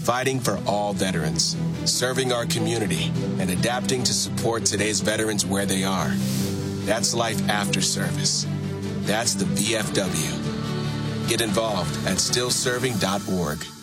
fighting for all veterans, serving our community, and adapting to support today's veterans where they are. That's life after service. That's the VFW. Get involved at stillserving.org.